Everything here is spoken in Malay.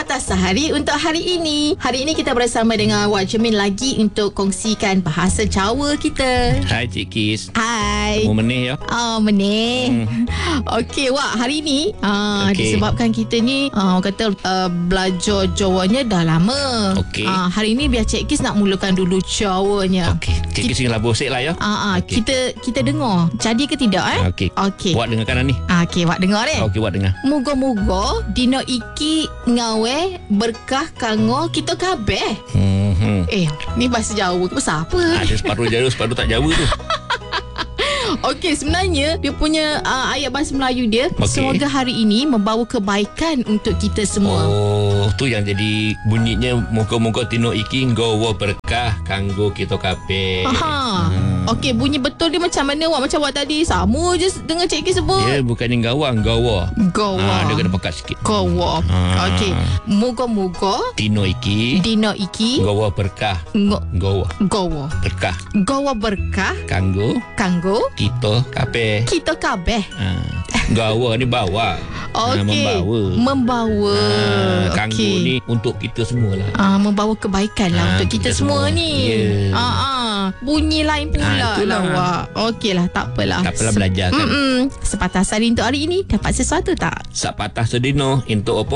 Sepatah Sehari untuk hari ini. Hari ini kita bersama dengan Wak Jermin lagi untuk kongsikan bahasa Jawa kita. Hai Cik Kis. Hai. Kamu menih ya? Menih. Okey Wak, hari ni disebabkan kita ni orang kata belajar Jawanya dah lama. Okey. Hari ni biar Cik Kis nak mulakan dulu Jawanya. Okey. Cik Kis ingat bosek lah ya. Okay. Kita dengar. Jadi ke tidak Okey. Wak dengarkan ni. Okey, Wak dengar Okey, Wak dengar. Moga-moga dino iki ngawe berkah kanggo kita kabeh. Ni bahasa Jawa ke bahasa apa? Ada separuh Jawa, separuh tak Jawa tu. Okey, sebenarnya dia punya ayat bahasa Melayu dia, semoga hari ini membawa kebaikan untuk kita semua. Oh, tu yang jadi bunyinya moga-moga tino iki nggawa berkah kanggo kita kabeh. Okey, bunyi betul dia macam mana Wak? Macam Wak tadi sama je dengan Cik Kis sebut. Ya, bukannya nggawa. Dia kena pekat sikit. Gawa. Okey, moga-moga tino iki nggawa berkah. Gawa Berkah berkah kanggo kita kabeh. Gawa ni bawa. Membawa. Kanggo ni untuk kita semualah. Membawa kebaikan lah untuk kita semua ni. Bunyi lain pula lah Wak. Okeylah, tak apalah. Tak apalah, belajar kan. Sepatah Sehari untuk hari ini dapat sesuatu tak? Sepatah sedino untuk apa?